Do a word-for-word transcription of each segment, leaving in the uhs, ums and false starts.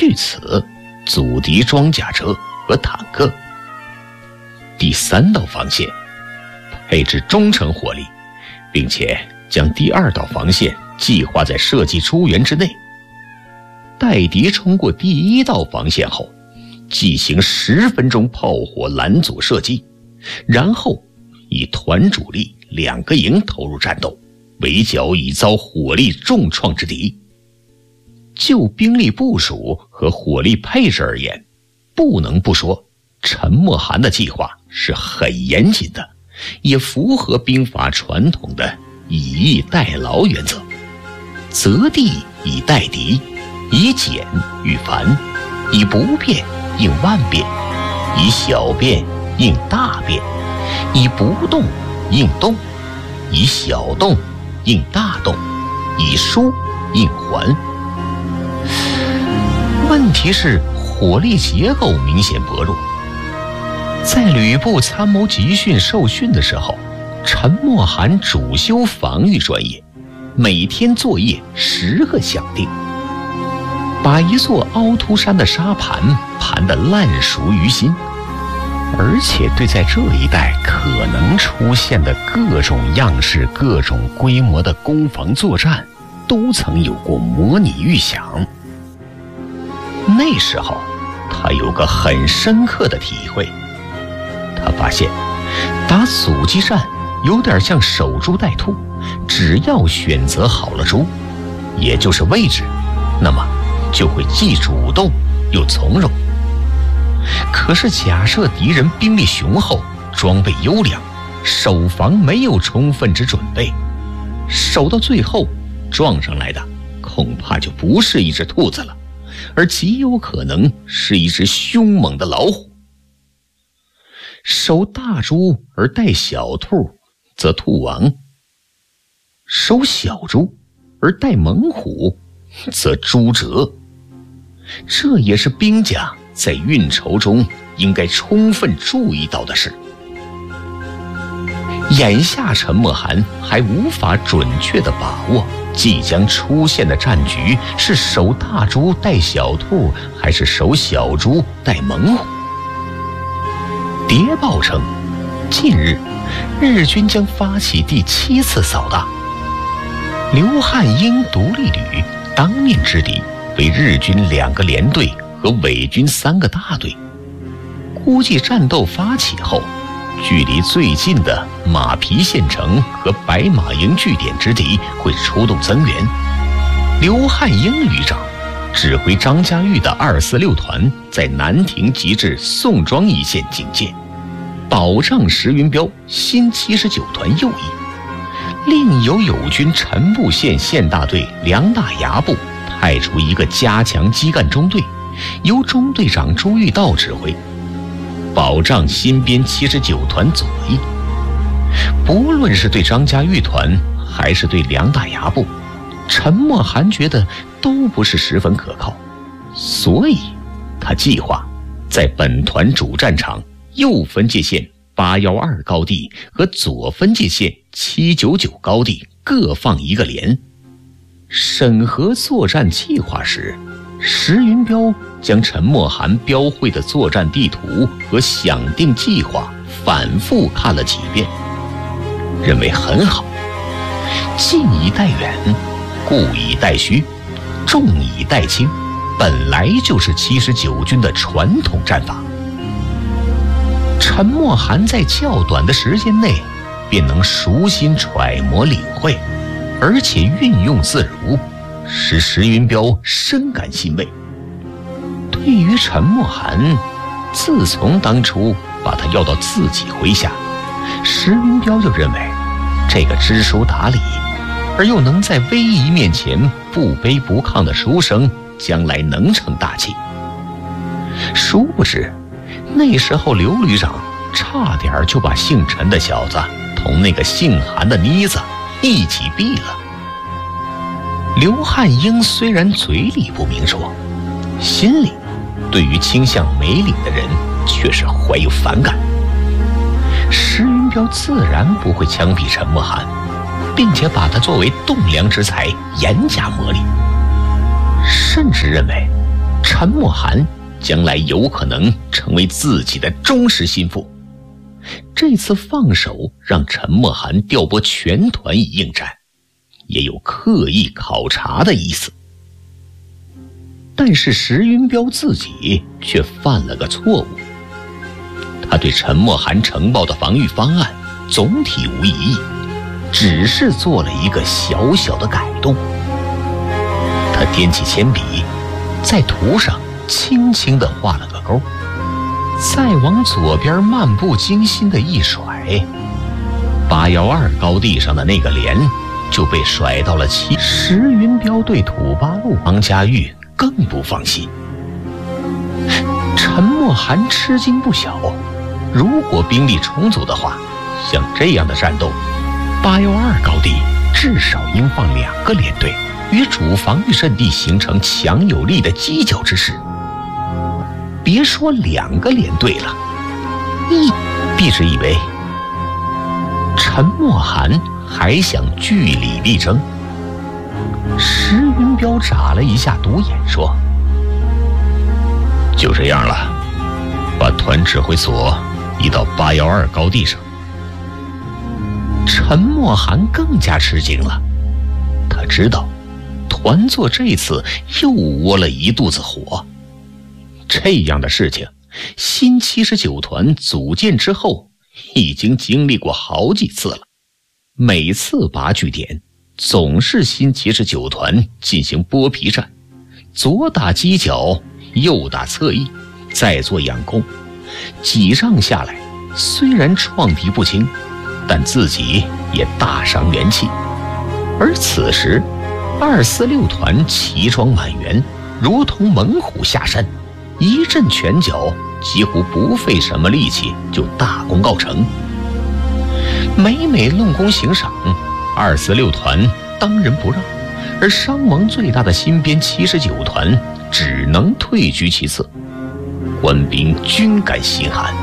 据此阻敌装甲车和坦克。第三道防线配置中程火力，并且将第二道防线计划在设计诸元之内。待敌冲过第一道防线后，进行十分钟炮火拦阻射击，然后以团主力两个营投入战斗，围剿已遭火力重创之敌。就兵力部署和火力配置而言，不能不说陈默涵的计划是很严谨的，也符合兵法传统的以逸待劳原则，择地以待敌，以简御繁，以不变应万变，以小变应大变，以不动应动，以小动应大动，以疏应缓。问题是火力结构明显薄弱。在吕布参谋集训受训的时候，陈默涵主修防御专业，每天作业十个响定，把一座凹凸山的沙盘盘得烂熟于心，而且对在这一带可能出现的各种样式、各种规模的攻防作战，都曾有过模拟预想。那时候他有个很深刻的体会，他发现打阻击战有点像守株待兔，只要选择好了猪，也就是位置，那么就会既主动又从容。可是假设敌人兵力雄厚，装备优良，守防没有充分之准备，守到最后撞上来的恐怕就不是一只兔子了，而极有可能是一只凶猛的老虎。守大猪而待小兔，则兔亡；守小猪而待猛虎，则猪折。这也是兵家在运筹中应该充分注意到的事。眼下陈默涵还无法准确地把握即将出现的战局是守大猪待小兔，还是守小猪待猛虎。谍报称，近日日军将发起第七次扫荡，刘汉英独立旅当面之敌为日军两个连队和伪军三个大队。估计战斗发起后，距离最近的马皮县城和白马营据点之敌会出动增援。刘汉英旅长指挥张家玉的二四六团在南亭及至宋庄一线警戒，保障石云彪新七十九团右翼。另有友军陈布县县大队梁大牙部派出一个加强基干中队，由中队长朱玉道指挥，保障新编七十九团左翼。不论是对张家玉团还是对梁大牙部，陈默涵觉得都不是十分可靠，所以他计划在本团主战场右分界线八一二高地和左分界线七九九高地各放一个连。审核作战计划时，石云彪将陈默涵标绘的作战地图和想定计划反复看了几遍，认为很好。近以待远，故以待虚，重以待轻，本来就是七十九军的传统战法。陈默涵在较短的时间内便能熟心揣摩领会，而且运用自如，使石云彪深感欣慰。对于陈默涵，自从当初把他要到自己麾下，石云彪就认为这个知书达理而又能在威仪面前不卑不亢的书生将来能成大器。殊不知那时候刘旅长差点就把姓陈的小子同那个姓韩的妮子一起毙了。刘汉英虽然嘴里不明说，心里对于倾向梅岭的人却是怀有反感。石云彪自然不会枪毙陈默涵，并且把他作为栋梁之才严加磨砺，甚至认为陈陈默涵将来有可能成为自己的忠实心腹。这次放手让陈默涵调拨全团以应战，也有刻意考察的意思。但是石云彪自己却犯了个错误，他对陈默涵城堡的防御方案总体无异议，只是做了一个小小的改动。他掂起铅笔，在图上轻轻地画了个勾，再往左边漫不经心的一甩，八一二高地上的那个连就被甩到了七。石云彪对土八路王家玉更不放心。陈默涵吃惊不小，如果兵力充足的话，像这样的战斗，八一二高地至少应放两个连队，与主防御阵地形成强有力的犄角之势。别说两个连队了，一必是以为陈默涵还想据理力争。石云彪眨了一下独眼说：就这样了，把团指挥所移到八一二高地上。陈默涵更加吃惊了，他知道团座这次又窝了一肚子火。这样的事情，新七十九团组建之后已经经历过好几次了。每次拔据点，总是新七十九团进行剥皮战，左打犄角，右打侧翼，再做佯攻。几仗下来，虽然创敌不轻，但自己也大伤元气。而此时二四六团齐装满员，如同猛虎下山，一阵拳脚几乎不费什么力气就大功告成。每每论功行赏，二四六团当仁不让，而伤亡最大的新编七十九团只能退居其次，官兵均感心寒。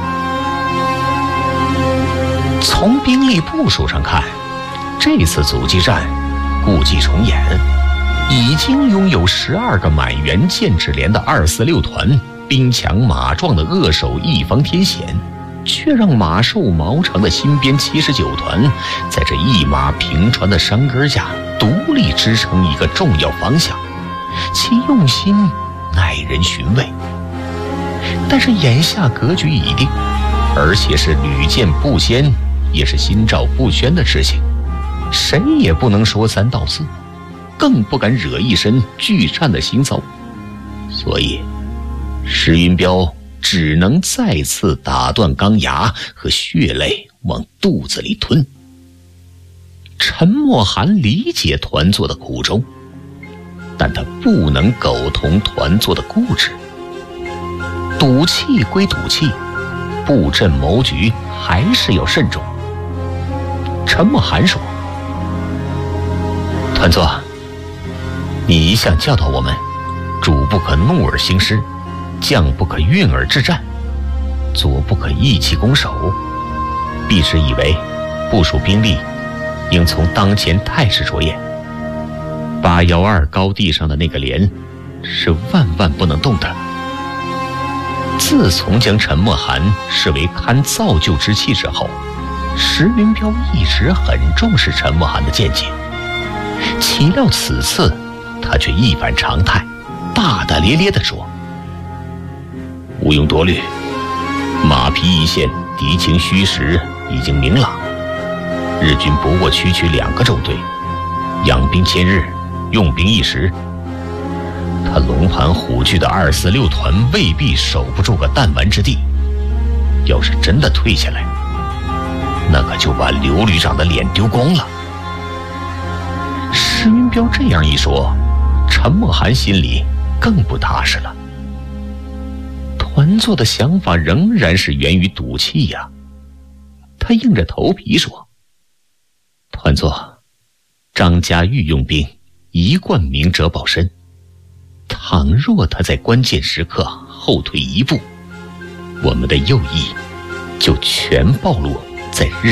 从兵力部署上看，这次阻击战故伎重演，已经拥有十二个满员建制连的二四六团兵强马壮的扼守一方天险，却让马瘦毛长的新编七十九团在这一马平川的山根下独立支撑一个重要方向，其用心耐人寻味。但是眼下格局已定，而且是屡见不鲜，也是心照不宣的事情，谁也不能说三道四，更不敢惹一身拒战的腥臊。所以石云彪只能再次打断钢牙和血泪往肚子里吞。陈默涵理解团座的苦衷，但他不能苟同团座的固执。赌气归赌气，布阵谋局还是要慎重。陈默涵说：团座，你一向教导我们，主不可怒而兴师，将不可运而制战，左不可意气攻守，必是以为部署兵力应从当前态势着眼。八一二高地上的那个连是万万不能动的。自从将陈默涵视为堪造就之器之后，石云彪一直很重视陈默涵的见解，岂料此次他却一反常态，大大咧咧地说：毋庸多虑，马匹一线敌情虚实已经明朗，日军不过区区两个纵队，养兵千日，用兵一时，他龙盘虎踞的二四六团未必守不住个弹丸之地。要是真的退下来，那可就把刘旅长的脸丢光了。石云彪这样一说，陈默涵心里更不踏实了。团座的想法仍然是源于赌气呀。他硬着头皮说：团座，张家玉用兵一贯明哲保身，倘若他在关键时刻后退一步，我们的右翼就全暴露在日